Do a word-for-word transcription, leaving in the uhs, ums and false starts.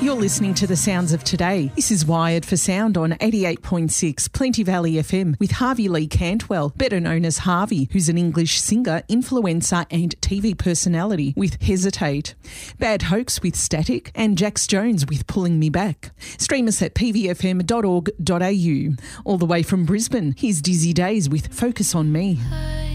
You're listening to the sounds of today. This is Wired for Sound on eighty-eight point six Plenty Valley F M with Harvey Lee Cantwell, better known as Harvey, who's an English singer, influencer and T V personality with Hesitate. Bad Hoax with Static and Jax Jones with Pulling Me Back. Stream us at p v f m dot org dot a u. All the way from Brisbane, here's Dizzy Days with Focus on Me.